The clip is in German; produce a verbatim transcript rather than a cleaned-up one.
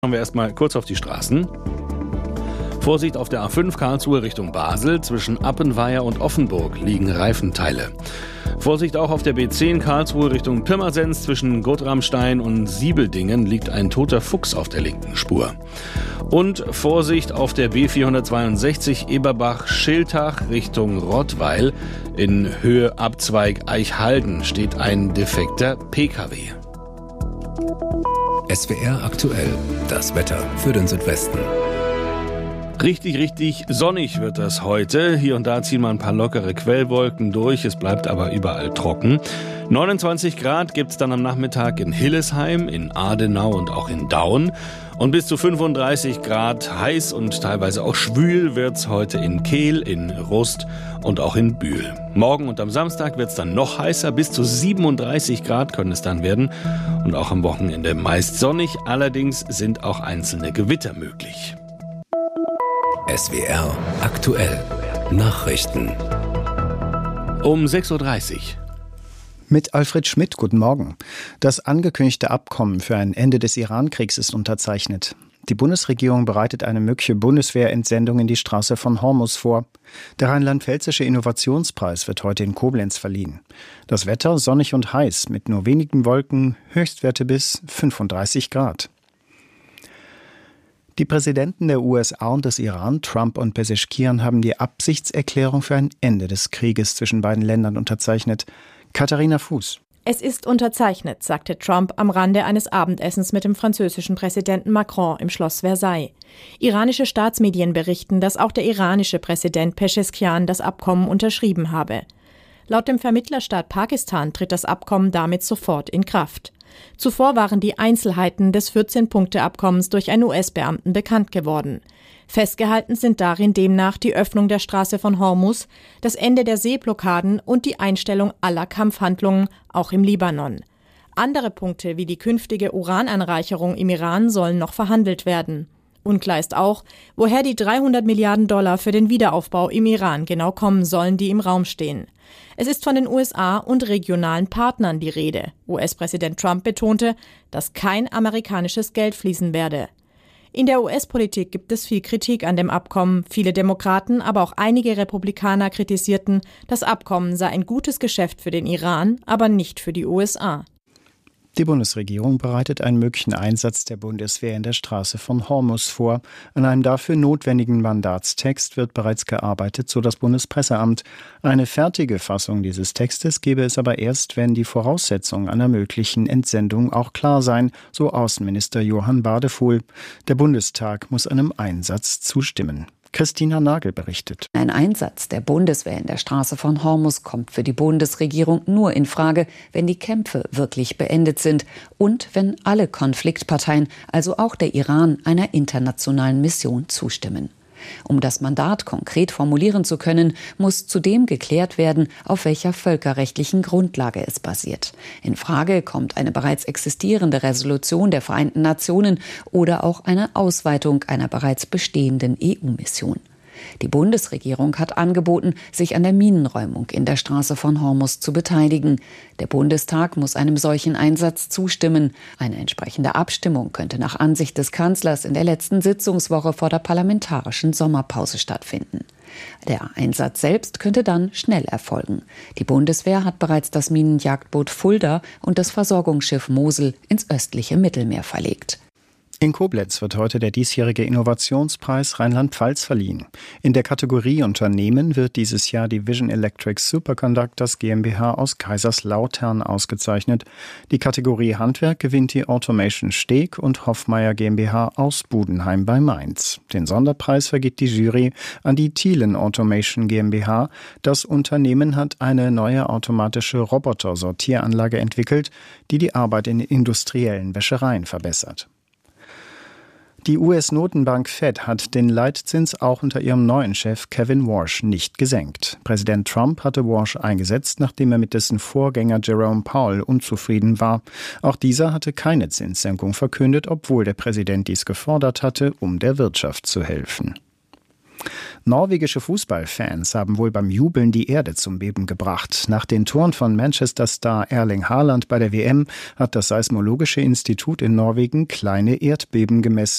Schauen wir erstmal kurz auf die Straßen. Vorsicht auf der A fünf Karlsruhe Richtung Basel. Zwischen Appenweier und Offenburg liegen Reifenteile. Vorsicht auch auf der B zehn Karlsruhe Richtung Pirmasens. Zwischen Gotramstein und Siebeldingen liegt ein toter Fuchs auf der linken Spur. Und Vorsicht auf der B vierhundertzweiundsechzig Eberbach-Schiltach Richtung Rottweil. In Höhe Abzweig Eichhalden steht ein defekter P K W. S W R aktuell, das Wetter für den Südwesten. Richtig, richtig sonnig wird das heute. Hier und da ziehen mal ein paar lockere Quellwolken durch. Es bleibt aber überall trocken. neunundzwanzig Grad gibt's dann am Nachmittag in Hillesheim, in Adenau und auch in Daun. Und bis zu fünfunddreißig Grad heiß und teilweise auch schwül wird's heute in Kehl, in Rust und auch in Bühl. Morgen und am Samstag wird's dann noch heißer. Bis zu siebenunddreißig Grad können es dann werden. Und auch am Wochenende meist sonnig. Allerdings sind auch einzelne Gewitter möglich. S W R aktuell Nachrichten. Um sechs Uhr dreißig. Mit Alfred Schmidt, guten Morgen. Das angekündigte Abkommen für ein Ende des Iran-Kriegs ist unterzeichnet. Die Bundesregierung bereitet eine mögliche Bundeswehrentsendung in die Straße von Hormuz vor. Der Rheinland-Pfälzische Innovationspreis wird heute in Koblenz verliehen. Das Wetter sonnig und heiß, mit nur wenigen Wolken, Höchstwerte bis fünfunddreißig Grad. Die Präsidenten der U S A und des Iran, Trump und Pezeshkian, haben die Absichtserklärung für ein Ende des Krieges zwischen beiden Ländern unterzeichnet. Katharina Fuß. Es ist unterzeichnet, sagte Trump am Rande eines Abendessens mit dem französischen Präsidenten Macron im Schloss Versailles. Iranische Staatsmedien berichten, dass auch der iranische Präsident Pezeshkian das Abkommen unterschrieben habe. Laut dem Vermittlerstaat Pakistan tritt das Abkommen damit sofort in Kraft. Zuvor waren die Einzelheiten des vierzehn-Punkte-Abkommens durch einen U S-Beamten bekannt geworden. Festgehalten sind darin demnach die Öffnung der Straße von Hormuz, das Ende der Seeblockaden und die Einstellung aller Kampfhandlungen, auch im Libanon. Andere Punkte wie die künftige Urananreicherung im Iran sollen noch verhandelt werden. Unklar ist auch, woher die dreihundert Milliarden Dollar für den Wiederaufbau im Iran genau kommen sollen, die im Raum stehen. Es ist von den U S A und regionalen Partnern die Rede. U S-Präsident Trump betonte, dass kein amerikanisches Geld fließen werde. In der U S-Politik gibt es viel Kritik an dem Abkommen. Viele Demokraten, aber auch einige Republikaner kritisierten, das Abkommen sei ein gutes Geschäft für den Iran, aber nicht für die U S A. Die Bundesregierung bereitet einen möglichen Einsatz der Bundeswehr in der Straße von Hormuz vor. An einem dafür notwendigen Mandatstext wird bereits gearbeitet, so das Bundespresseamt. Eine fertige Fassung dieses Textes gebe es aber erst, wenn die Voraussetzungen einer möglichen Entsendung auch klar seien, so Außenminister Johann Badefuhl. Der Bundestag muss einem Einsatz zustimmen. Christina Nagel berichtet. Ein Einsatz der Bundeswehr in der Straße von Hormuz kommt für die Bundesregierung nur in Frage, wenn die Kämpfe wirklich beendet sind und wenn alle Konfliktparteien, also auch der Iran, einer internationalen Mission zustimmen. Um das Mandat konkret formulieren zu können, muss zudem geklärt werden, auf welcher völkerrechtlichen Grundlage es basiert. In Frage kommt eine bereits existierende Resolution der Vereinten Nationen oder auch eine Ausweitung einer bereits bestehenden E U-Mission. Die Bundesregierung hat angeboten, sich an der Minenräumung in der Straße von Hormuz zu beteiligen. Der Bundestag muss einem solchen Einsatz zustimmen. Eine entsprechende Abstimmung könnte nach Ansicht des Kanzlers in der letzten Sitzungswoche vor der parlamentarischen Sommerpause stattfinden. Der Einsatz selbst könnte dann schnell erfolgen. Die Bundeswehr hat bereits das Minenjagdboot Fulda und das Versorgungsschiff Mosel ins östliche Mittelmeer verlegt. In Koblenz wird heute der diesjährige Innovationspreis Rheinland-Pfalz verliehen. In der Kategorie Unternehmen wird dieses Jahr die Vision Electric Superconductors GmbH aus Kaiserslautern ausgezeichnet. Die Kategorie Handwerk gewinnt die Automation Steg und Hoffmeier GmbH aus Budenheim bei Mainz. Den Sonderpreis vergibt die Jury an die Thielen Automation GmbH. Das Unternehmen hat eine neue automatische Roboter-Sortieranlage entwickelt, die die Arbeit in industriellen Wäschereien verbessert. Die U S-Notenbank Fed hat den Leitzins auch unter ihrem neuen Chef Kevin Warsh nicht gesenkt. Präsident Trump hatte Warsh eingesetzt, nachdem er mit dessen Vorgänger Jerome Powell unzufrieden war. Auch dieser hatte keine Zinssenkung verkündet, obwohl der Präsident dies gefordert hatte, um der Wirtschaft zu helfen. Norwegische Fußballfans haben wohl beim Jubeln die Erde zum Beben gebracht. Nach den Toren von Manchester-Star Erling Haaland bei der W M hat das Seismologische Institut in Norwegen kleine Erdbeben gemessen.